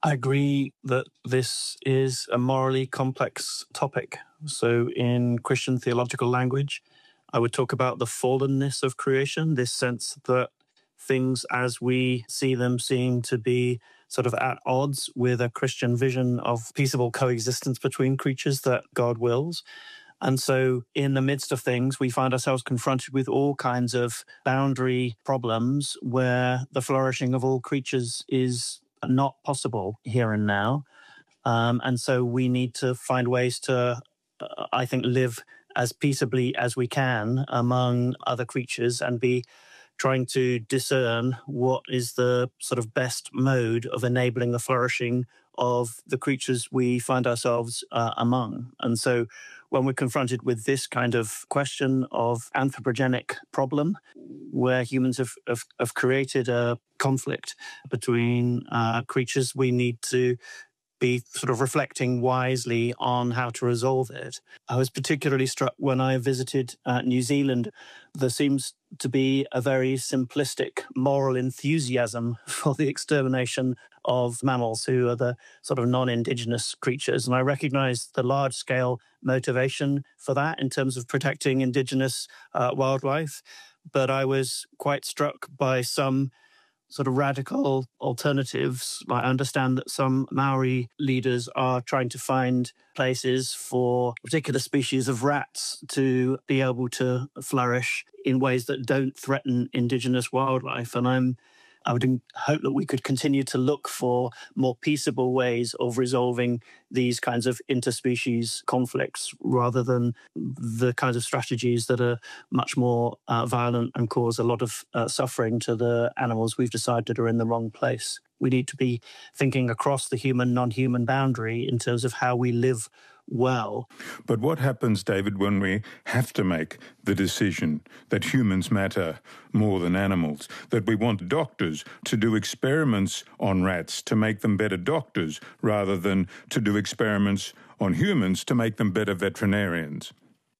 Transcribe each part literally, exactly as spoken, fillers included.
I agree that this is a morally complex topic. So in Christian theological language, I would talk about the fallenness of creation, this sense that things as we see them seem to be sort of at odds with a Christian vision of peaceable coexistence between creatures that God wills. And so in the midst of things, we find ourselves confronted with all kinds of boundary problems where the flourishing of all creatures is not possible here and now. Um, and so we need to find ways to, uh, I think, live as peaceably as we can among other creatures and be trying to discern what is the sort of best mode of enabling the flourishing of the creatures we find ourselves uh, among. And so when we're confronted with this kind of question of anthropogenic problem, where humans have, have, have created a conflict between uh, creatures, we need to be sort of reflecting wisely on how to resolve it. I was particularly struck when I visited uh, New Zealand. There seems to be a very simplistic moral enthusiasm for the extermination of mammals who are the sort of non-indigenous creatures. And I recognize the large-scale motivation for that in terms of protecting indigenous uh, wildlife. But I was quite struck by some sort of radical alternatives. I understand that some Maori leaders are trying to find places for particular species of rats to be able to flourish in ways that don't threaten indigenous wildlife. And I'm I would hope that we could continue to look for more peaceable ways of resolving these kinds of interspecies conflicts rather than the kinds of strategies that are much more uh, violent and cause a lot of uh, suffering to the animals we've decided are in the wrong place. We need to be thinking across the human, non-human boundary in terms of how we live well. But what happens, David, when we have to make the decision that humans matter more than animals, that we want doctors to do experiments on rats to make them better doctors rather than to do experiments on humans to make them better veterinarians?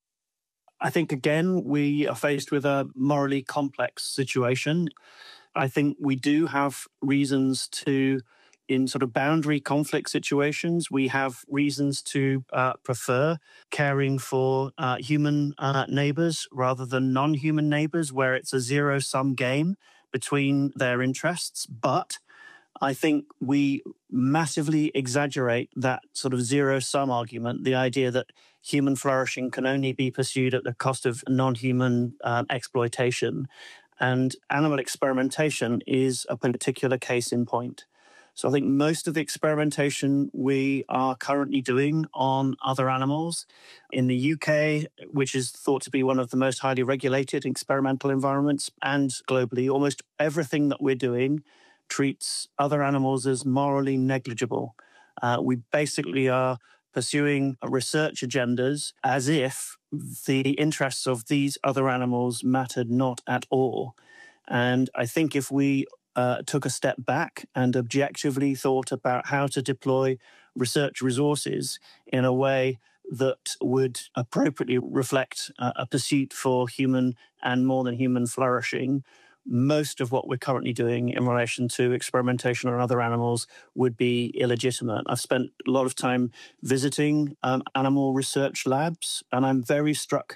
I think, again, we are faced with a morally complex situation. I think we do have reasons to, in sort of boundary conflict situations, we have reasons to uh, prefer caring for uh, human uh, neighbors rather than non-human neighbors, where it's a zero-sum game between their interests. But I think we massively exaggerate that sort of zero-sum argument, the idea that human flourishing can only be pursued at the cost of non-human uh, exploitation. And animal experimentation is a particular case in point. So I think most of the experimentation we are currently doing on other animals in the U K, which is thought to be one of the most highly regulated experimental environments, and globally, almost everything that we're doing treats other animals as morally negligible. Uh, we basically are pursuing research agendas as if the interests of these other animals mattered not at all. And I think if we uh, took a step back and objectively thought about how to deploy research resources in a way that would appropriately reflect uh, a pursuit for human and more than human flourishing, most of what we're currently doing in relation to experimentation on other animals would be illegitimate. I've spent a lot of time visiting um, animal research labs, and I'm very struck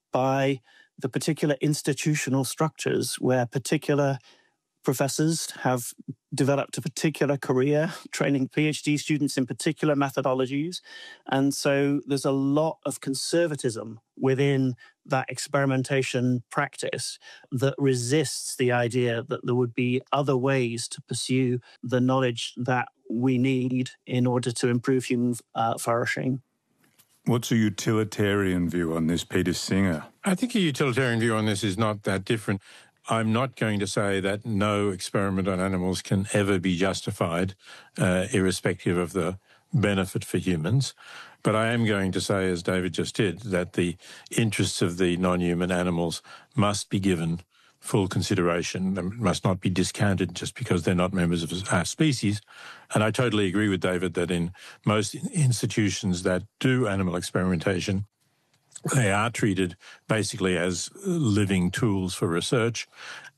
by the particular institutional structures where particular professors have developed a particular career, training PhD students in particular methodologies. And so there's a lot of conservatism within that experimentation practice that resists the idea that there would be other ways to pursue the knowledge that we need in order to improve human uh, flourishing. What's a utilitarian view on this, Peter Singer? I think a utilitarian view on this is not that different. I'm not going to say that no experiment on animals can ever be justified, uh, irrespective of the benefit for humans. But I am going to say, as David just did, that the interests of the non-human animals must be given full consideration. They must not be discounted just because they're not members of our species. And I totally agree with David that in most institutions that do animal experimentation, they are treated basically as living tools for research.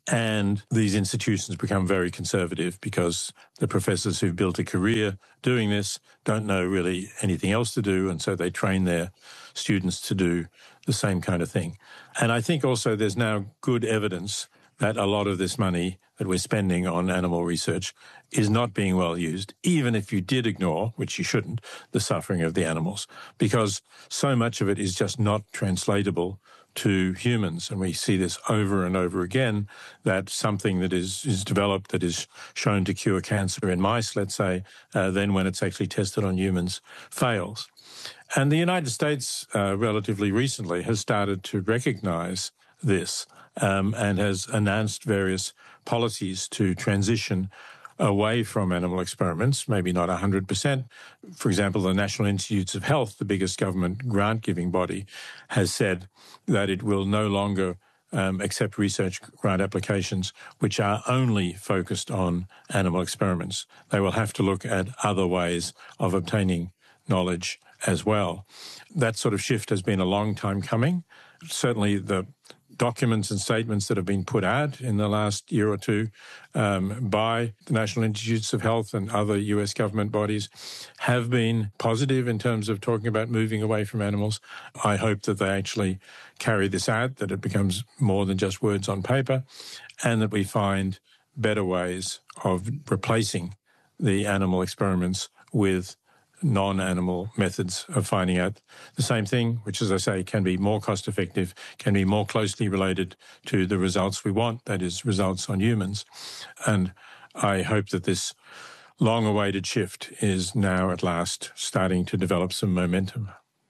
And these institutions become very conservative because the professors who've built a career doing this don't know really anything else to do, and so they train their students to do the same kind of thing. And I think also there's now good evidence that a lot of this money that we're spending on animal research is not being well used, even if you did ignore, which you shouldn't, the suffering of the animals, because so much of it is just not translatable to humans. And we see this over and over again, that something that is, is developed that is shown to cure cancer in mice, let's say, uh, then when it's actually tested on humans, fails. And the United States, uh, relatively recently, has started to recognize this um, and has announced various policies to transition away from animal experiments, maybe not one hundred percent. For example, the National Institutes of Health, the biggest government grant-giving body, has said that it will no longer um, accept research grant applications which are only focused on animal experiments. They will have to look at other ways of obtaining knowledge as well. That sort of shift has been a long time coming. Certainly the documents and statements that have been put out in the last year or two um, by the National Institutes of Health and other U S government bodies have been positive in terms of talking about moving away from animals. I hope that they actually carry this out, that it becomes more than just words on paper, and that we find better ways of replacing the animal experiments with non-animal methods of finding out the same thing, which, as I say, can be more cost-effective, can be more closely related to the results we want, that is, results on humans. And I hope that this long-awaited shift is now at last starting to develop some momentum.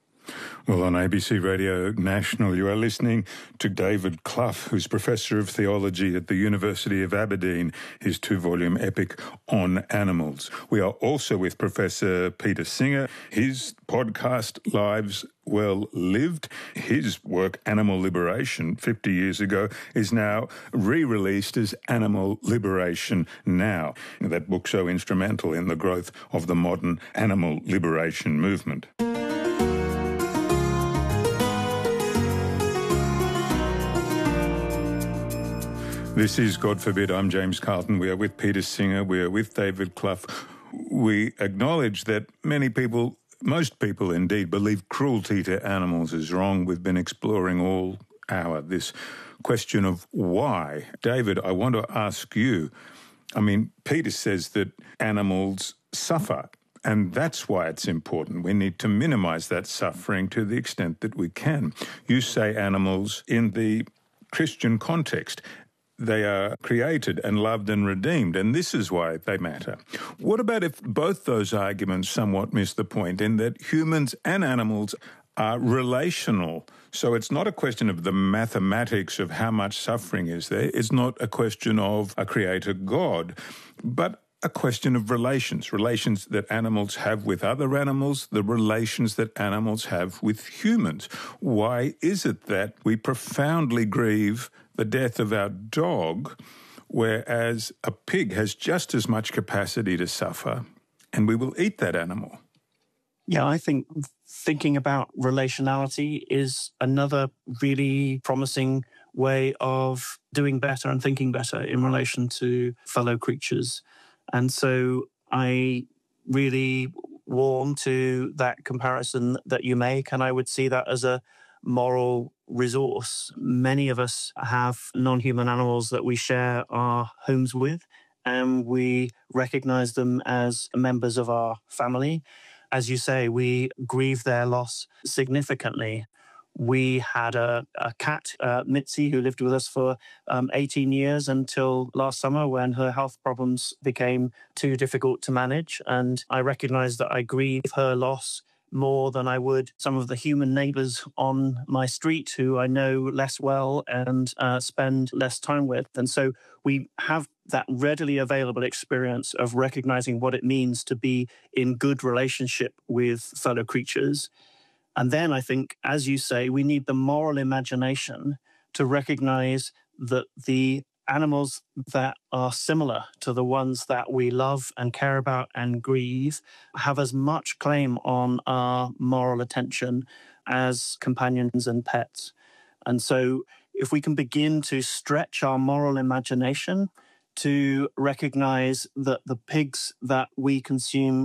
Well, on A B C Radio National, you are listening to David Clough, who's Professor of Theology at the University of Aberdeen, his two-volume epic on animals. We are also with Professor Peter Singer, his podcast, Lives Well Lived. His work, Animal Liberation, fifty years ago, is now re-released as Animal Liberation Now. That book so instrumental in the growth of the modern animal liberation movement. This is God Forbid. I'm James Carlton. We are with Peter Singer. We are with David Clough. We acknowledge that many people, most people indeed, believe cruelty to animals is wrong. We've been exploring all hour this question of why. David, I want to ask you, I mean, Peter says that animals suffer, and that's why it's important. We need to minimize that suffering to the extent that we can. You say animals in the Christian context. They are created and loved and redeemed, and this is why they matter. What about if both those arguments somewhat miss the point in that humans and animals are relational? So it's not a question of the mathematics of how much suffering is there. It's not a question of a creator God, but a question of relations, relations that animals have with other animals, the relations that animals have with humans. Why is it that we profoundly grieve the death of our dog, whereas a pig has just as much capacity to suffer, and we will eat that animal? Yeah, I think thinking about relationality is another really promising way of doing better and thinking better in relation to fellow creatures. And so I really warm to that comparison that you make, and I would see that as a moral resource. Many of us have non-human animals that we share our homes with, and we recognize them as members of our family. As you say, we grieve their loss significantly. We had a, a cat, uh, Mitzi, who lived with us for um, eighteen years until last summer when her health problems became too difficult to manage. And I recognized that I grieve her loss more than I would some of the human neighbors on my street who I know less well and uh, spend less time with. And so we have that readily available experience of recognizing what it means to be in good relationship with fellow creatures. And then I think, as you say, we need the moral imagination to recognize that the animals that are similar to the ones that we love and care about and grieve have as much claim on our moral attention as companions and pets. And so if we can begin to stretch our moral imagination to recognize that the pigs that we consume